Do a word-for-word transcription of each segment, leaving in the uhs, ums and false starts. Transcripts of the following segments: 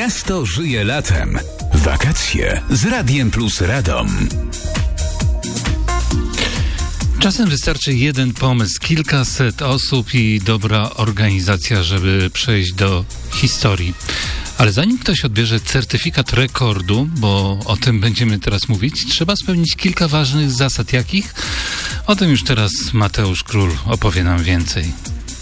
Miasto żyje latem. Wakacje z Radiem Plus Radom. Czasem wystarczy jeden pomysł, kilkaset osób i dobra organizacja, żeby przejść do historii. Ale zanim ktoś odbierze certyfikat rekordu, bo o tym będziemy teraz mówić, trzeba spełnić kilka ważnych zasad. Jakich? O tym już teraz Mateusz Król opowie nam więcej.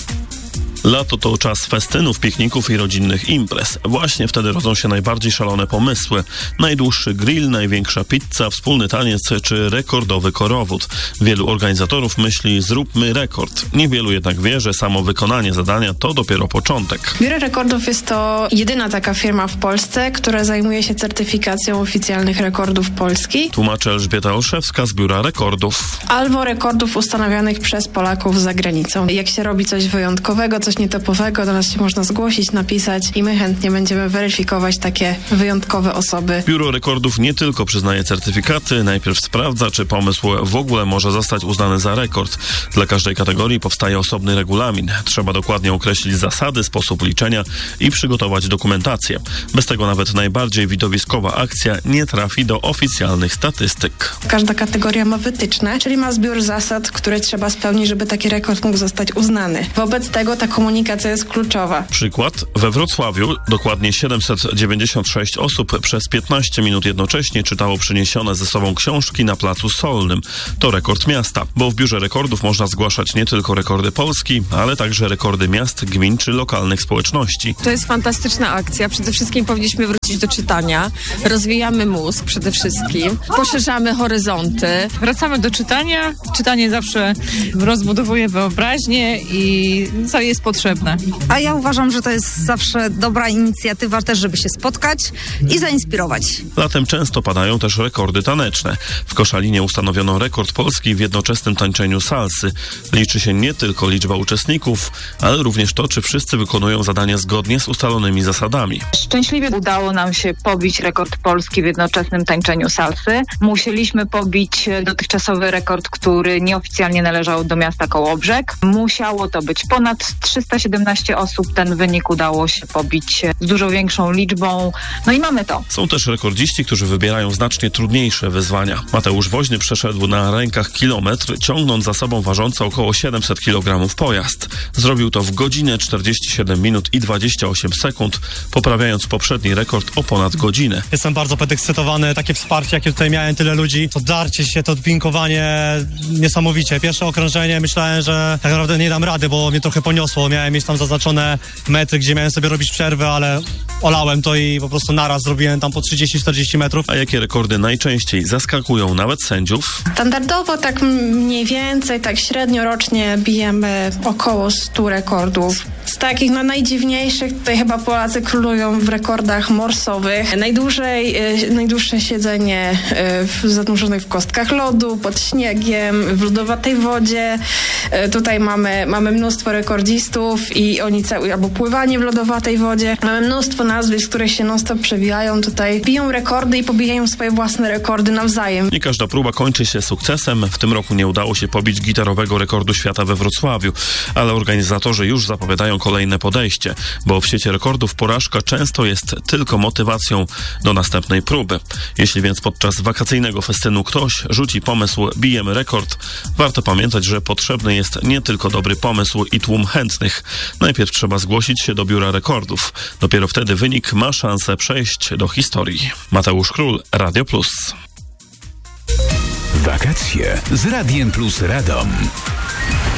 Lato to czas festynów, pikników i rodzinnych imprez. Właśnie wtedy rodzą się najbardziej szalone pomysły. Najdłuższy grill, największa pizza, wspólny taniec czy rekordowy korowód. Wielu organizatorów myśli, zróbmy rekord. Niewielu jednak wie, że samo wykonanie zadania to dopiero początek. Biuro Rekordów jest to jedyna taka firma w Polsce, która zajmuje się certyfikacją oficjalnych rekordów Polski. Tłumaczy Elżbieta Olszewska z Biura Rekordów. Albo rekordów ustanawianych przez Polaków za granicą. Jak się robi coś wyjątkowego, coś nietopowego, do nas się można zgłosić, napisać i my chętnie będziemy weryfikować takie wyjątkowe osoby. Biuro Rekordów nie tylko przyznaje certyfikaty, najpierw sprawdza, czy pomysł w ogóle może zostać uznany za rekord. Dla każdej kategorii powstaje osobny regulamin. Trzeba dokładnie określić zasady, sposób liczenia i przygotować dokumentację. Bez tego nawet najbardziej widowiskowa akcja nie trafi do oficjalnych statystyk. Każda kategoria ma wytyczne, czyli ma zbiór zasad, które trzeba spełnić, żeby taki rekord mógł zostać uznany. Wobec tego ta komunikacja jest kluczowa. Przykład. We Wrocławiu dokładnie siedemset dziewięćdziesiąt sześć osób przez piętnaście minut jednocześnie czytało przyniesione ze sobą książki na Placu Solnym. To rekord miasta, bo w Biurze Rekordów można zgłaszać nie tylko rekordy Polski, ale także rekordy miast, gmin czy lokalnych społeczności. To jest fantastyczna akcja. Przede wszystkim powinniśmy wrócić do czytania. Rozwijamy mózg przede wszystkim. Poszerzamy horyzonty. Wracamy do czytania. Czytanie zawsze rozbudowuje wyobraźnię i co jest potrzebne. A ja uważam, że to jest zawsze dobra inicjatywa też, żeby się spotkać i zainspirować. Latem często padają też rekordy taneczne. W Koszalinie ustanowiono rekord Polski w jednoczesnym tańczeniu salsy. Liczy się nie tylko liczba uczestników, ale również to, czy wszyscy wykonują zadania zgodnie z ustalonymi zasadami. Szczęśliwie udało nam się pobić rekord Polski w jednoczesnym tańczeniu salsy. Musieliśmy pobić dotychczasowy rekord, który nieoficjalnie należał do miasta Kołobrzeg. Musiało to być ponad trzysta siedemnaście osób. Ten wynik udało się pobić z dużo większą liczbą. No i mamy to. Są też rekordziści, którzy wybierają znacznie trudniejsze wyzwania. Mateusz Woźny przeszedł na rękach kilometr, ciągnąc za sobą ważący około siedemset kilogramów pojazd. Zrobił to w godzinę, czterdzieści siedem minut i dwadzieścia osiem sekund, poprawiając poprzedni rekord o ponad godzinę. Jestem bardzo podekscytowany. Takie wsparcie, jakie tutaj miałem, tyle ludzi. To darcie się, to dźwiękowanie niesamowicie. Pierwsze okrążenie myślałem, że tak naprawdę nie dam rady, bo mnie trochę poniosło. Miałem mieć tam zaznaczone metry, gdzie miałem sobie robić przerwę, ale olałem to i po prostu naraz zrobiłem tam po trzydzieści czterdzieści metrów. A jakie rekordy najczęściej zaskakują nawet sędziów? Standardowo tak mniej więcej, tak średnio rocznie bijemy około stu rekordów. Z takich no, najdziwniejszych tutaj chyba Polacy królują w rekordach morsowych. Najdłużej, y, najdłuższe siedzenie y, w, zanurzonych w kostkach lodu, pod śniegiem, w lodowatej wodzie. Y, tutaj mamy, mamy mnóstwo rekordzistów i oni cały, albo pływanie w lodowatej wodzie. Mamy mnóstwo nazwisk, które się non-stop przewijają. Tutaj biją rekordy i pobijają swoje własne rekordy nawzajem. Nie każda próba kończy się sukcesem. W tym roku nie udało się pobić gitarowego rekordu świata we Wrocławiu, ale organizatorzy już zapowiadają kolejne podejście, bo w świecie rekordów porażka często jest tylko motywacją do następnej próby. Jeśli więc podczas wakacyjnego festynu ktoś rzuci pomysł bijemy rekord, warto pamiętać, że potrzebny jest nie tylko dobry pomysł i tłum chętnych. Najpierw trzeba zgłosić się do Biura Rekordów. Dopiero wtedy wynik ma szansę przejść do historii. Mateusz Król, Radio Plus. Wakacje z Radiem Plus Radom.